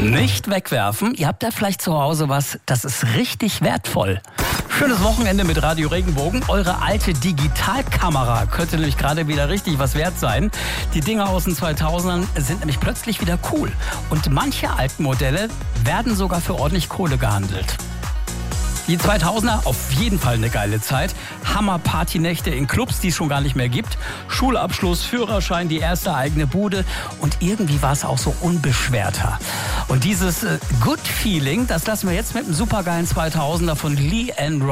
Nicht wegwerfen. Ihr habt da vielleicht zu Hause was, das ist richtig wertvoll. Schönes Wochenende mit Radio Regenbogen. Eure alte Digitalkamera könnte nämlich gerade wieder richtig was wert sein. Die Dinger aus den 2000ern sind nämlich plötzlich wieder cool. Und manche alten Modelle werden sogar für ordentlich Kohle gehandelt. Die 2000er, auf jeden Fall eine geile Zeit. Hammer-Partynächte in Clubs, die es schon gar nicht mehr gibt. Schulabschluss, Führerschein, die erste eigene Bude. Und irgendwie war es auch so unbeschwerter. Und dieses Good Feeling, das lassen wir jetzt mit einem supergeilen 2000er von Lee Ann